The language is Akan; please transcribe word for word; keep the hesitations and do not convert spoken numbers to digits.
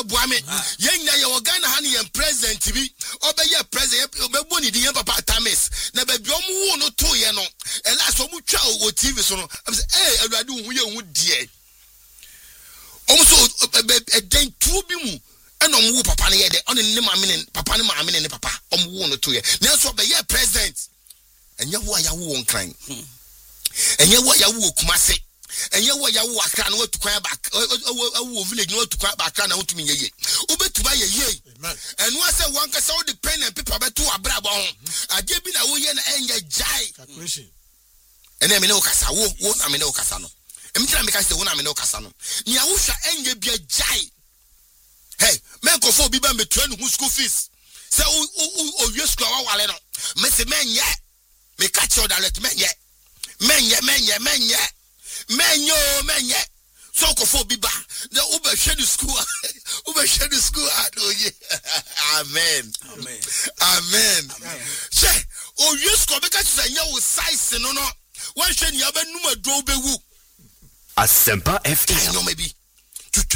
buame yenya ye Ghana ha ne president bi obeye president obebo ni di papa Tamis na ba bi omu no to ye no ela so mu twa o T V so no am say eh awurade hu ye hu die omu so eden tu bi mu eno mu papa ne ye de on ne ma me papa ne ma me ne papa omu no to ye na so be ye president enye wo ya wo nkran enye wo ya wo Kumase enye wo ya wo Accra na watukwa back wo village na watukwa back na wotumi yeye obetuba yeye enu ase wanka se wo de pen and paper beto abrabo ho ade bi na wo ye na enye jai calculation ene me ne okasa wo wo na me ne okasa no emtira me ka se wo na me ne okasa no nia wo hwa enye bia jai hey men ko fo bi ba me tuanu hu school fees se o o wie school wa wale no me se menye me catch you that menye menye menye menye menyo menye so ko fo bi ba the ube share the school ube share the school amen amen amen she o wie school be catch say nya wo size no no wan hwe ni abenum ado bewu Asempa F M no maybe